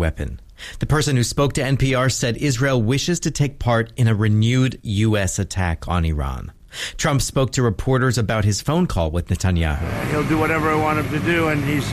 weapon. The person who spoke to NPR said Israel wishes to take part in a renewed U.S. attack on Iran. Trump spoke to reporters about his phone call with Netanyahu. He'll do whatever I want him to do, and he's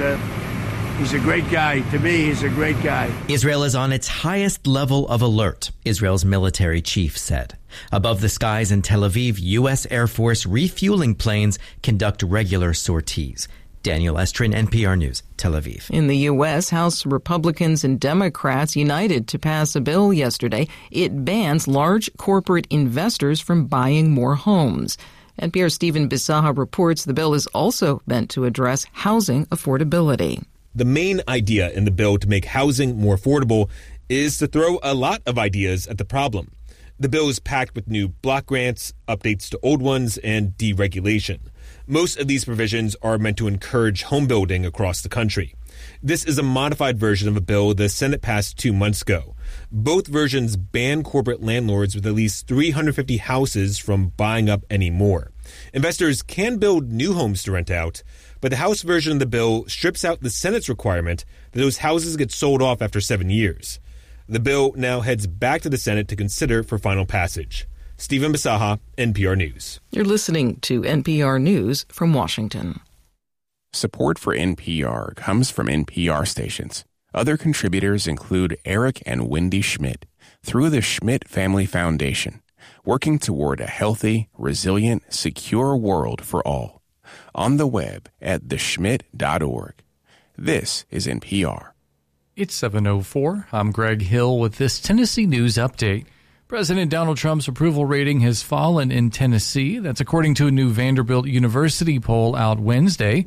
a great guy. To me, he's a great guy. Israel is on its highest level of alert, Israel's military chief said. Above the skies in Tel Aviv, U.S. Air Force refueling planes conduct regular sorties. Daniel Estrin, NPR News, Tel Aviv. In the U.S., House Republicans and Democrats united to pass a bill yesterday. It bans large corporate investors from buying more homes. NPR's Stephen Bisaha reports the bill is also meant to address housing affordability. The main idea in the bill to make housing more affordable is to throw a lot of ideas at the problem. The bill is packed with new block grants, updates to old ones, and deregulation. Most of these provisions are meant to encourage home building across the country. This is a modified version of a bill the Senate passed 2 months ago. Both versions ban corporate landlords with at least 350 houses from buying up any more. Investors can build new homes to rent out, but the House version of the bill strips out the Senate's requirement that those houses get sold off after 7 years. The bill now heads back to the Senate to consider for final passage. Stephen Bisaha, NPR News. You're listening to NPR News from Washington. Support for NPR comes from NPR stations. Other contributors include Eric and Wendy Schmidt through the Schmidt Family Foundation, working toward a healthy, resilient, secure world for all. On the web at theschmidt.org. This is NPR. It's 7:04. I'm Greg Hill with this Tennessee News Update. President Donald Trump's approval rating has fallen in Tennessee. That's according to a new Vanderbilt University poll out Wednesday.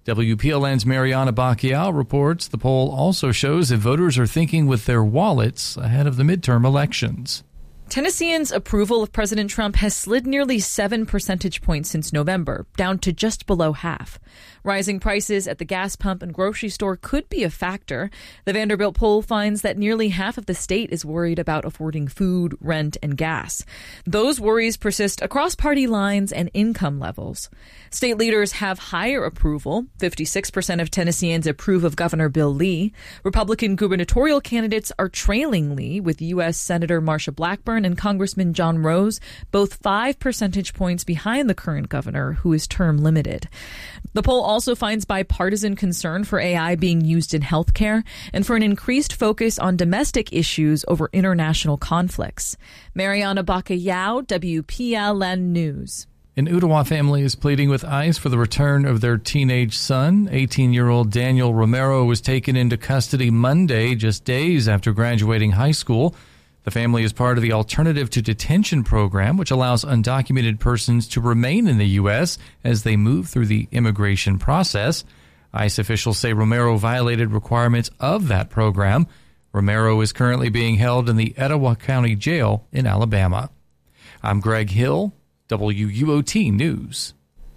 WPLN's Mariana Bacchial reports the poll also shows that voters are thinking with their wallets ahead of the midterm elections. Tennesseans' approval of President Trump has slid nearly 7 percentage points since November, down to just below half. Rising prices at the gas pump and grocery store could be a factor. The Vanderbilt poll finds that nearly half of the state is worried about affording food, rent, and gas. Those worries persist across party lines and income levels. State leaders have higher approval. 56% of Tennesseans approve of Governor Bill Lee. Republican gubernatorial candidates are trailing Lee, with U.S. Senator Marsha Blackburn and Congressman John Rose, both 5 percentage points behind the current governor, who is term limited. The poll also finds bipartisan concern for AI being used in healthcare and for an increased focus on domestic issues over international conflicts. Mariana Bacchial, WPLN News. An Ottawa family is pleading with ICE for the return of their teenage son. 18-year-old Daniel Romero was taken into custody Monday, just days after graduating high school. The family is part of the Alternative to Detention program, which allows undocumented persons to remain in the U.S. as they move through the immigration process. ICE officials say Romero violated requirements of that program. Romero is currently being held in the Etowah County Jail in Alabama. I'm Greg Hill, WUOT News.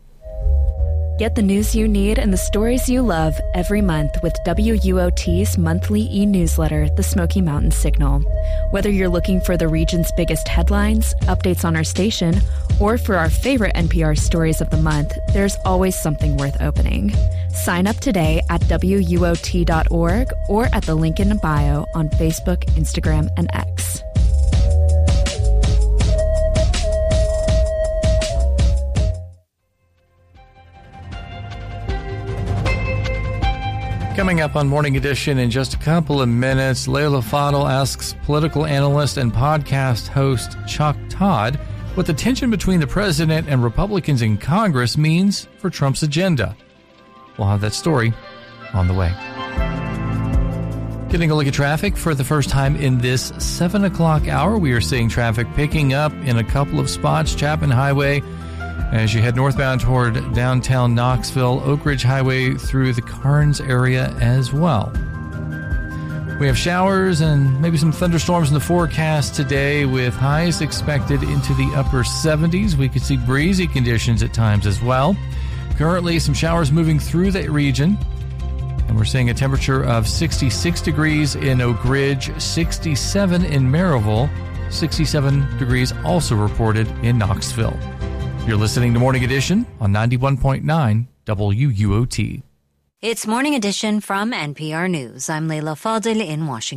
Get the news you need and the stories you love every month with WUOT's monthly e-newsletter, The Smoky Mountain Signal. Whether you're looking for the region's biggest headlines, updates on our station, or for our favorite NPR stories of the month, there's always something worth opening. Sign up today at WUOT.org or at the link in bio on Facebook, Instagram, and X. Coming up on Morning Edition in just a couple of minutes, Layla Fadel asks political analyst and podcast host Chuck Todd what the tension between the president and Republicans in Congress means for Trump's agenda. We'll have that story on the way. Getting a look at traffic for the first time in this 7 o'clock hour. We are seeing traffic picking up in a couple of spots. Chapman Highway as you head northbound toward downtown Knoxville, Oak Ridge Highway through the Carnes area as well. We have showers and maybe some thunderstorms in the forecast today with highs expected into the upper 70s. We could see breezy conditions at times as well. Currently, some showers moving through the region. And we're seeing a temperature of 66 degrees in Oak Ridge, 67 in Maryville, 67 degrees also reported in Knoxville. You're listening to Morning Edition on 91.9 WUOT. It's Morning Edition from NPR News. I'm Layla Fadel in Washington.